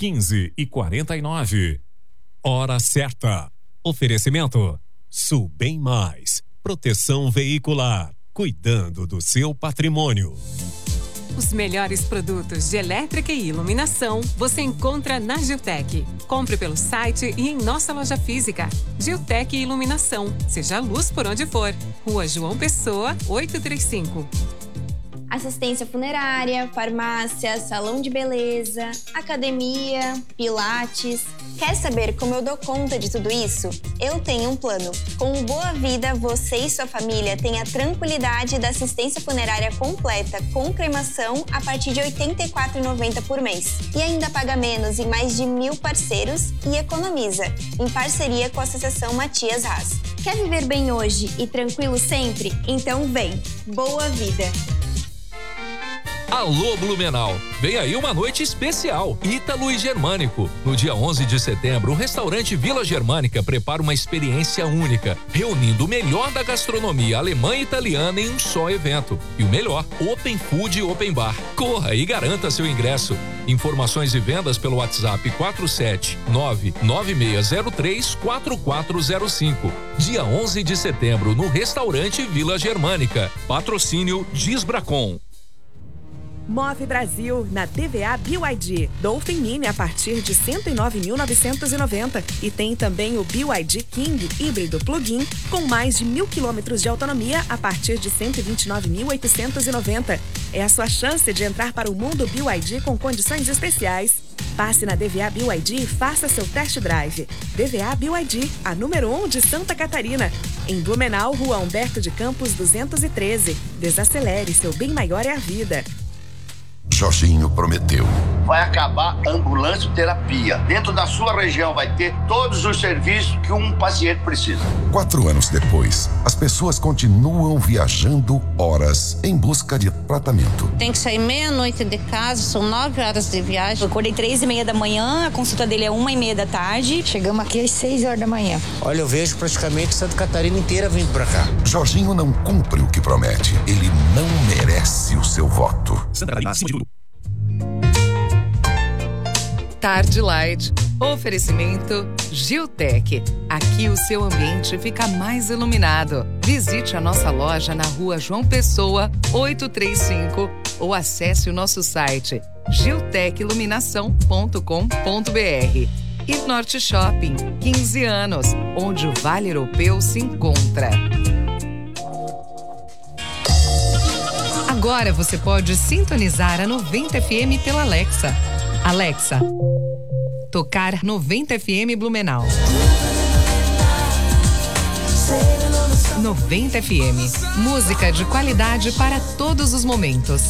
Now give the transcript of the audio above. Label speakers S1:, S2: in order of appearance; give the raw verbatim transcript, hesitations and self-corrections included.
S1: quinze e quarenta e nove. Hora certa. Oferecimento Sul Bem Mais. Proteção veicular. Cuidando do seu patrimônio.
S2: Os melhores produtos de elétrica e iluminação você encontra na Giltec. Compre pelo site e em nossa loja física. Giltec Iluminação. Seja luz por onde for. Rua João Pessoa, oitocentos e trinta e cinco.
S3: Assistência funerária, farmácia, salão de beleza, academia, pilates. Quer saber como eu dou conta de tudo isso? Eu tenho um plano. Com o Boa Vida, você e sua família têm a tranquilidade da assistência funerária completa com cremação a partir de oitenta e quatro reais e noventa centavos por mês. E ainda paga menos em mais de mil parceiros e economiza, em parceria com a Associação Matias Haas. Quer viver bem hoje e tranquilo sempre? Então vem! Boa Vida!
S4: Alô Blumenau, vem aí uma noite especial, Ítalo e Germânico. No dia onze de setembro, o restaurante Vila Germânica prepara uma experiência única, reunindo o melhor da gastronomia alemã e italiana em um só evento. E o melhor, Open Food e Open Bar. Corra e garanta seu ingresso. Informações e vendas pelo WhatsApp quatro sete nove nove seis zero três quatro quatro zero cinco. Dia onze de setembro, no restaurante Vila Germânica. Patrocínio Gisbracon.
S5: Move Brasil, na T V A B Y D. Dolphin Mini a partir de cento e nove mil novecentos e noventa. E tem também o B Y D King híbrido plug-in com mais de mil quilômetros de autonomia a partir de cento e vinte e nove mil oitocentos e noventa. É a sua chance de entrar para o mundo B Y D com condições especiais. Passe na D V A B Y D e faça seu test drive. D V A B Y D, a número um de Santa Catarina. Em Blumenau, Rua Humberto de Campos duzentos e treze. Desacelere, seu bem maior é a vida.
S6: Jorginho prometeu.
S7: Vai acabar a ambulância terapia. Dentro da sua região vai ter todos os serviços que um paciente precisa.
S6: Quatro anos depois, as pessoas continuam viajando horas em busca de tratamento.
S8: Tem que sair meia-noite de casa, são nove horas de viagem.
S9: Eu acordei três e meia da manhã, a consulta dele é uma e meia da tarde.
S10: Chegamos aqui às seis horas da manhã.
S11: Olha, eu vejo praticamente Santa Catarina inteira vindo pra cá.
S6: Jorginho não cumpre o que promete. Ele não merece o seu voto.
S1: Santa Catarina, acima de tudo.
S12: Tarde Light. Oferecimento Giltec. Aqui o seu ambiente fica mais iluminado. Visite a nossa loja na Rua João Pessoa, oitocentos e trinta e cinco ou acesse o nosso site giltec iluminação ponto com ponto br. E Norte Shopping, quinze anos, onde o Vale Europeu se encontra. Agora você pode sintonizar a noventa F M pela Alexa. Alexa, tocar noventa F M Blumenau. noventa F M, música de qualidade para todos os momentos.